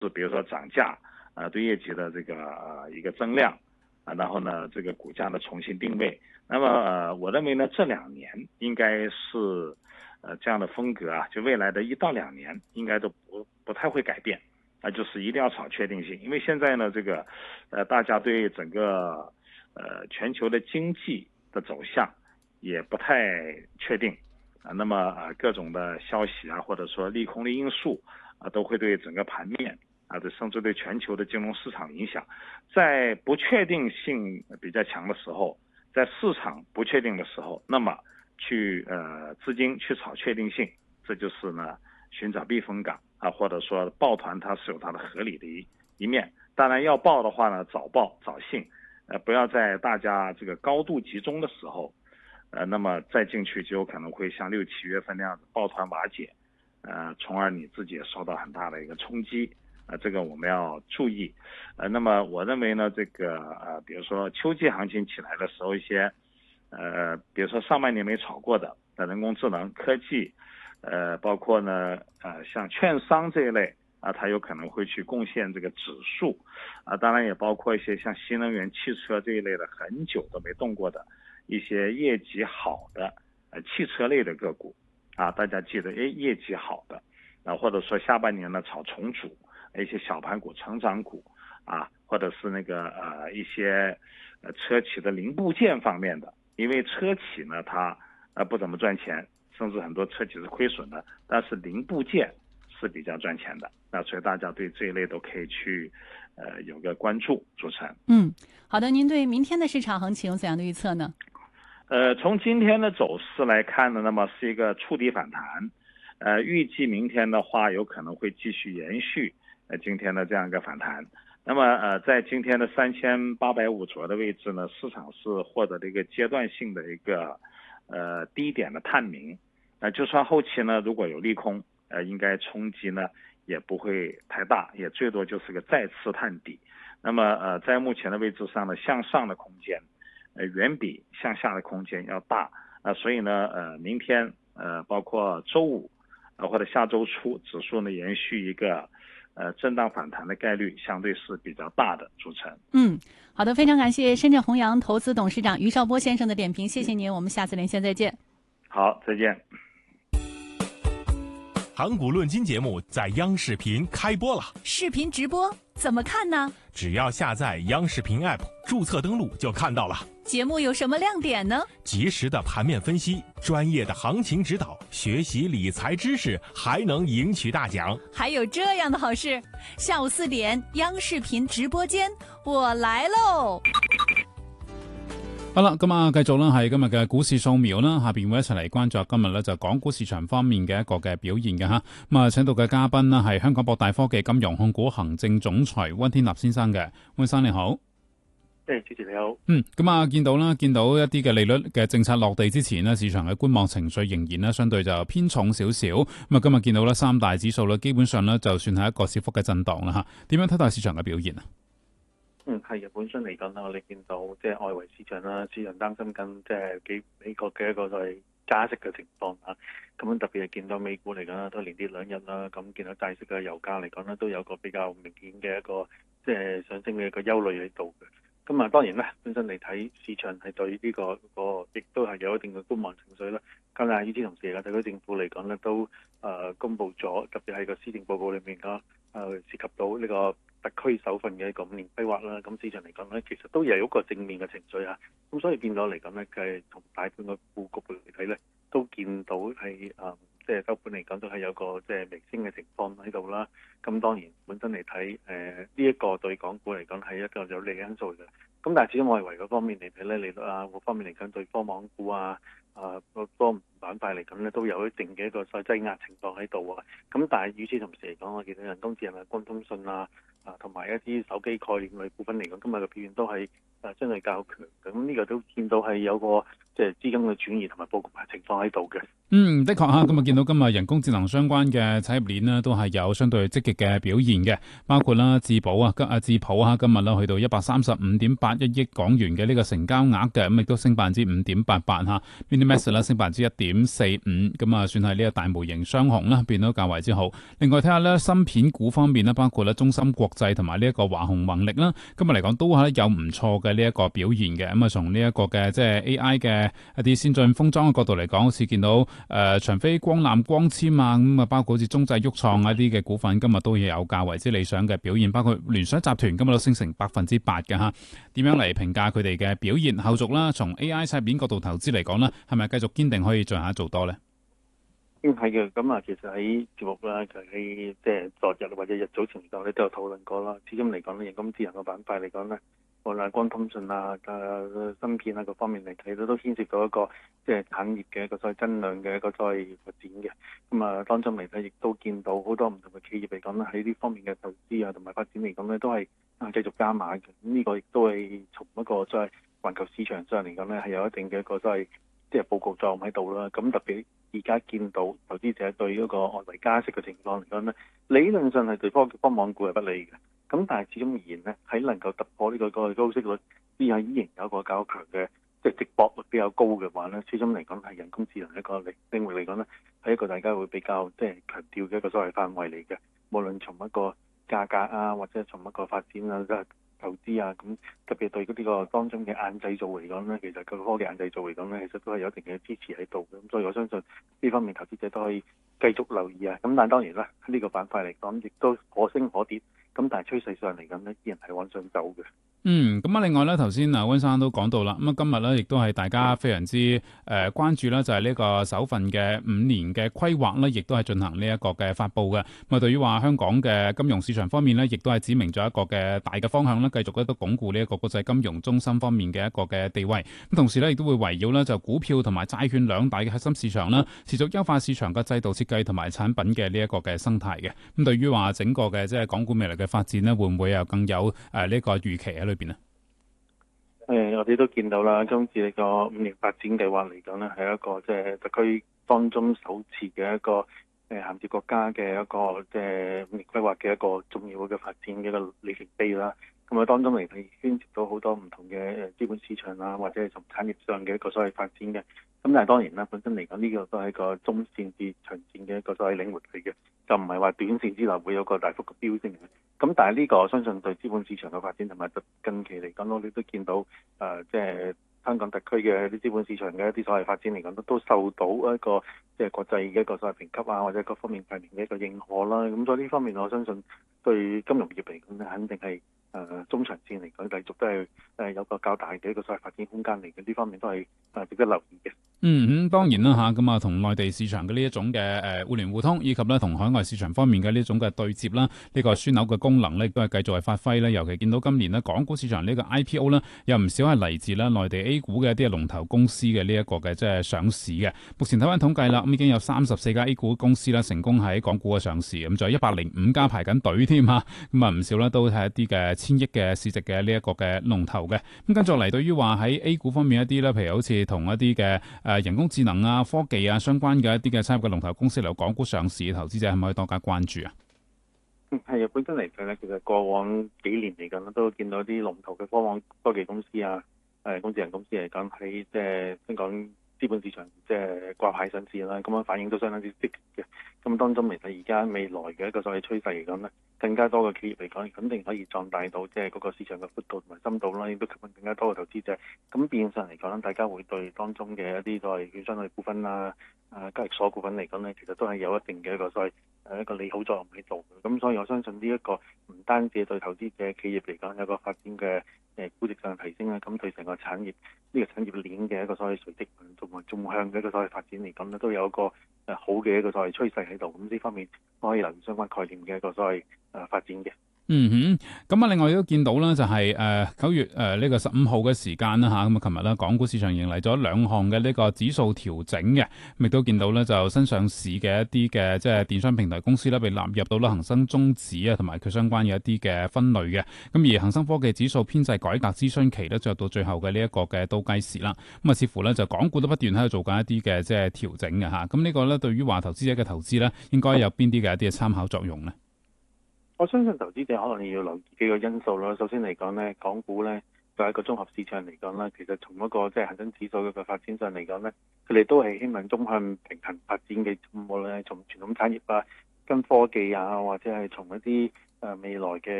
比如说涨价对业绩的这个一个增量然后呢这个股价的重新定位。那么我认为呢这2年应该是这样的风格就未来的1到2年应该都不太会改变就是一定要炒确定性。因为现在呢这个大家对整个全球的经济的走向也不太确定那么各种的消息或者说利空的因素都会对整个盘面甚至对全球的金融市场影响。在不确定性比较强的时候，在市场不确定的时候，那么去资金去炒确定性，这就是呢寻找避风港或者说抱团它是有它的合理的一面。当然要抱的话呢，早抱早兴不要在大家这个高度集中的时候那么再进去就有可能会像6、7月份那样子抱团瓦解从而你自己也受到很大的一个冲击这个我们要注意那么我认为呢这个比如说秋季行情起来的时候，一些比如说上半年没炒过的人工智能科技包括呢像券商这一类它有可能会去贡献这个指数当然也包括一些像新能源汽车这一类的很久都没动过的一些业绩好的汽车类的个股大家记得业绩好的或者说下半年呢炒重组一些小盘股成长股或者是那个一些车企的零部件方面的。因为车企呢它不怎么赚钱，甚至很多车企是亏损的，但是零部件是比较赚钱的所以大家对这一类都可以去有个关注。主持人好的，您对明天的市场行情有怎样的预测呢？ 从今天的走势来看呢，那么是一个触底反弹预计明天的话有可能会继续延续今天的这样一个反弹。那么在今天的3850左右的位置呢，市场是获得了一个阶段性的一个低点的探明就算后期呢如果有利空应该冲击呢也不会太大，也最多就是个再次探底。那么在目前的位置上呢，向上的空间远比向下的空间要大所以呢明天包括周五或者下周初指数呢延续一个震荡反弹的概率相对是比较大的。主持人好的，非常感谢深圳弘扬投资董事长于绍波先生的点评，谢谢您，我们下次连线再见。 好，再见。 盘古论金节目在央视频开播了， 视频直播怎么看呢？ 只要下载央视频 App 注册登录就看到了。 节目有什么亮点呢？ 及时的盘面分析，专业的行情指导，学习理财知识，还能赢取大奖。 还有这样的好事，下午4点央视频直播間我來嘍。 好啦，咁繼續啦，係今日嘅股市掃描啦。下邊會一齊嚟關注今日咧就港股市場方面嘅一個嘅表現嘅嚇。咁請到嘅嘉賓啦係香港博大科技金融控股行政總裁溫天納先生嘅。溫生你好。 主持你好。 見到一啲嘅利率嘅政策落地之前呢，市場嘅觀望情緒仍然呢相對就偏重少少。咁今日見到呢三大指數呢，基本上呢就算係一個小幅嘅震盪啦嚇。點樣睇待市場嘅表現啊？ 係嘅，本身嚟講啦，我哋見到即係外圍市場啦，市場擔心緊即係美國嘅一個所謂加息嘅情況咁特別係見到美股嚟講啦，都連跌2日啦，咁見到債息嘅油價嚟講咧，都有個比較明顯嘅一個即係上升嘅一個憂慮喺度嘅。咁當然啦，本身嚟睇市場係對呢個亦都係有一定嘅觀望情緒啦。咁但係與此同時，特區政府嚟講咧，都公布咗，特別係個施政報告裏面涉及到呢個特區首份嘅一個5年規劃啦。咁市場嚟講咧，其實都有一個正面嘅情緒咁所以變咗嚟講咧，佢同大盤嘅佈局嚟睇咧，都見到係即係收盤嚟講都係有個即係微升嘅情況喺度啦。咁當然本身嚟睇呢一個對港股嚟講係一個有利因素嘅。咁但係始終外圍嗰方面嚟睇咧，利率嗰方面嚟講對科網股個多板塊嚟講咧，都有一定嘅一個所謂擠壓情況喺度咁但係與此同時嚟講，我見到人工智能、光通訊同埋一啲手機概念類股份嚟講，今日嘅表現都係相對較強。咁呢個都見到係有個即係資金嘅轉移同埋佈局嘅情況喺度嘅。 的確嚇，咁啊見到今日人工智能相關嘅產業鏈呢，都係有相對積極嘅表現嘅，包括啦智普今日啦去到135.81億港元嘅呢個成交額嘅，咁亦都升5.88%嚇。Minimax 啦升1.45%，咁啊算係呢個大模型雙雄啦，變到較為之好。另外睇下咧芯片股方面咧，包括咧中芯國際同埋呢一個華虹宏力啦，今日嚟講都係有唔錯嘅呢一個表現嘅。咁啊從呢一個嘅即係 AI 嘅一啲先進封裝嘅角度嚟講，好似見到長飛光纜光纖啊，咁啊包括好似中製鬱創一啲嘅股份，今日都有較為之理想嘅表現，包括聯想集團今日都升成8%嘅嚇。點樣嚟評價佢哋嘅表現？後續啦，從 AI 產業鏈角度投資嚟講咧，係咪繼續堅定可以進一步做多咧？ 係嘅，咁啊，其實喺節目啦，就喺即係昨日或者日早前嚟講咧，都有討論過啦。始終嚟講咧，人工智能個板塊嚟講咧，無論光通訊啊、芯片啊各方面嚟睇，都牽涉到一個即係產業嘅一個所謂增量嘅一個所謂發展嘅。咁啊，當中嚟睇，亦都見到好多唔同嘅企業嚟講咧，喺呢方面嘅投資啊同埋發展嚟講咧，都係繼續加碼嘅。咁呢個亦都係從一個所謂環球市場上嚟講咧，係有一定嘅一個所謂即係佈局作用喺度啦。咁特別而家見到投資者對嗰個外圍加息嘅情況嚟講咧，理論上係對科網股係不利嘅。咁但係始終而言咧，喺能夠突破呢個高息率之下，依然有一個較強嘅即係值博率比較高嘅話咧，始終嚟講係人工智能一個領域嚟講咧，係一個大家會比較即係強調嘅一個所謂範圍嚟嘅。無論從一個價格啊，或者從一個發展啊，即係投資啊，咁特別對呢個當中嘅硬製造嚟講咧，其實個科技硬製造嚟講咧，其實都係有一定嘅支持喺度嘅。咁所以我相信呢方面投資者都可以繼續留意啊。咁但係當然啦，呢個板塊嚟講，亦都可升可跌。咁但係趨勢上嚟講呢，依然係往上走嘅。 咁啊，另外咧，頭先溫生都講到啦，咁啊，今日咧亦都係大家非常之關注啦，就係呢個首份嘅5年嘅規劃咧，亦都係進行呢一個嘅發布嘅。咁啊，對於話香港嘅金融市場方面咧，亦都係指明咗一個嘅大嘅方向啦，繼續咧都鞏固呢一個國際金融中心方面嘅一個嘅地位。咁同時咧，亦都會圍繞咧就股票同埋債券兩大嘅核心市場啦，持續優化市場嘅制度設計同埋產品嘅呢一個嘅生態嘅。咁對於話整個嘅即係港股未來嘅發展咧，會唔會又更有呢個預期喺裏邊咧？ 我哋都見到啦，今次呢個5年發展計劃嚟講呢，係一個即係特區當中首次嘅一個銜接國家嘅一個即係5年規劃嘅一個重要嘅發展嘅一個里程碑啦。咁啊，當中嚟係牽涉到好多唔同嘅資本市場啊，或者係從產業上嘅一個所謂發展嘅。咁但係當然啦，本身嚟講呢個都係一個中線至長線嘅一個所謂領域嚟嘅，就唔係話短線之內會有個大幅嘅飆升嘅。咁但係呢個我相信對資本市場嘅發展同埋近期嚟講，我哋都見到即係香港特區嘅啲資本市場嘅一啲所謂發展嚟講，都受到一個即係國際嘅一個所謂評級啊，或者各方面排名嘅一個認可啦。咁所以呢方面我相信對金融業嚟講咧，肯定係中長線嚟講繼續都係有個較大嘅一個所謂發展空間嚟嘅。呢方面都係值得留意嘅。 當然啦嚇，咁啊同內地市場嘅呢一種嘅互聯互通，以及咧同海外市場方面嘅呢種嘅對接啦，呢個樞紐嘅功能咧，亦都係繼續係發揮咧。尤其見到今年咧，港股市場呢個 IPO 咧，有唔少係嚟自咧內地 A 股嘅一啲龍頭公司嘅呢一個嘅即係上市嘅。目前睇翻統計啦，咁已經有34家 A 股公司啦成功喺港股嘅上市，咁仲有105家排緊隊添嚇。咁啊唔少咧都係一啲嘅千億嘅市值嘅呢一個嘅龍頭嘅。咁跟住嚟，對於話喺 A 股方面一啲咧，譬如好似同一啲嘅人工智能啊、科技啊相關嘅一啲嘅產業嘅龍頭公司嚟港股上市，投資者係咪可以多加關注啊？ 係啊，本身嚟講咧，其實過往幾年嚟講都見到啲龍頭嘅科技公司啊、人工智能公司嚟講喺即係香港資本市場即係掛牌上市啦，咁樣反應都相當之積極嘅。咁當中嚟睇而家未來嘅一個所謂趨勢嚟講咧，更加多嘅企業嚟講，肯定可以壯大到即係嗰個市場嘅闊度同埋深度啦，亦都吸引更加多嘅投資者。咁變相嚟講咧，大家會對當中嘅一啲所謂券商類股份啊、交易所股份嚟講咧，其實都係有一定嘅一個所謂一個利好作用喺度。咁所以我相信呢一個唔單止對投資者企業嚟講有個發展嘅估值上提升啦，咁對成個產業呢個產業鏈嘅一個所謂垂直同埋縱向嘅一個所謂發展嚟講咧，都有一個好嘅一個所謂趨勢喺度。咁呢方面可以留意相關概念嘅一個所謂發展嘅。 咁啊，另外都見到啦，就係9月呢個15號嘅時間啦嚇，咁啊，琴日咧港股市場迎嚟咗2項嘅呢個指數調整嘅，亦都見到咧就新上市嘅一啲嘅即係電商平台公司咧被納入到啦恒生中指啊，同埋佢相關嘅一啲嘅分類嘅。咁而恒生科技指數編制改革諮詢期咧，進入到最後嘅呢一個嘅倒計時啦。咁啊，似乎咧就港股都不斷喺度做緊一啲嘅即係調整嘅嚇。咁呢個咧對於話投資者嘅投資咧，應該有邊啲嘅一啲嘅參考作用呢？ 我相信投資者可能要留意幾個因素啦。首先嚟講呢，港股呢作為一個綜合市場嚟講啦，其實從一個即係恒生指數嘅發展上嚟講呢，佢哋都係希望中向平衡發展嘅，無論係從傳統產業啊、跟科技啊，或者係從一啲未來嘅